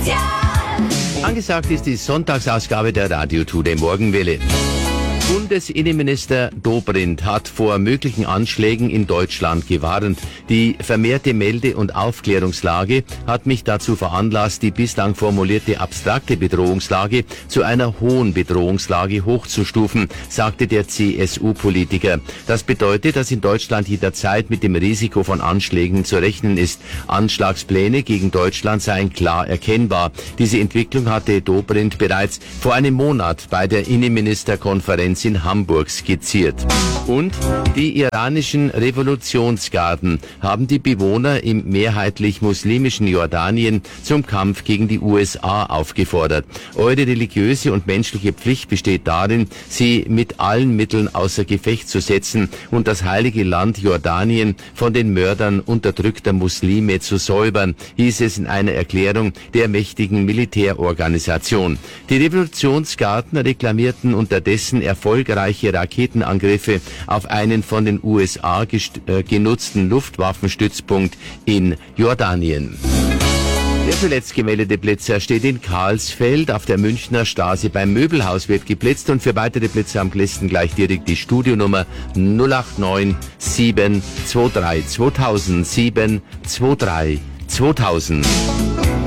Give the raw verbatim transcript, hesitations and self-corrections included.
Angesagt ist die Sonntagsausgabe der Radio Today Morgenwelle. Bundesinnenminister Dobrindt hat vor möglichen Anschlägen in Deutschland gewarnt. Die vermehrte Melde- und Aufklärungslage hat mich dazu veranlasst, die bislang formulierte abstrakte Bedrohungslage zu einer hohen Bedrohungslage hochzustufen, sagte der C S U-Politiker. Das bedeutet, dass in Deutschland jederzeit mit dem Risiko von Anschlägen zu rechnen ist. Anschlagspläne gegen Deutschland seien klar erkennbar. Diese Entwicklung hatte Dobrindt bereits vor einem Monat bei der Innenministerkonferenz in Hamburg skizziert. Und die iranischen Revolutionsgarden haben die Bewohner im mehrheitlich muslimischen Jordanien zum Kampf gegen die U S A aufgefordert. Eure religiöse und menschliche Pflicht besteht darin, sie mit allen Mitteln außer Gefecht zu setzen und das heilige Land Jordanien von den Mördern unterdrückter Muslime zu säubern, hieß es in einer Erklärung der mächtigen Militärorganisation. Die Revolutionsgarden reklamierten unterdessen erfolgreiche Raketenangriffe auf einen von den U S A gest- äh, genutzten Luftwaffenstützpunkt in Jordanien. Der zuletzt gemeldete Blitzer steht in Karlsfeld. Auf der Münchner Straße beim Möbelhaus wird geblitzt, und für weitere Blitzer am besten gleich direkt die Studionummer null acht neun sieben zwei drei zweitausend sieben zwei drei zweitausend.